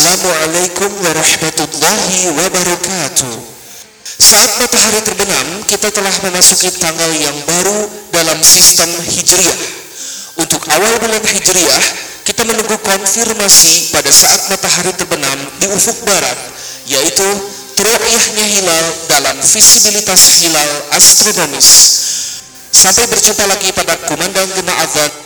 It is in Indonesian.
Assalamualaikum warahmatullahi wabarakatuh. Saat matahari terbenam, kita telah memasuki tanggal yang baru dalam sistem Hijriah. Untuk awal bulan Hijriah, kita menunggu konfirmasi pada saat matahari terbenam di ufuk barat, yaitu ru'yahnya hilal dalam visibilitas hilal astronomis. Sampai berjumpa lagi pada kumandang gema azan.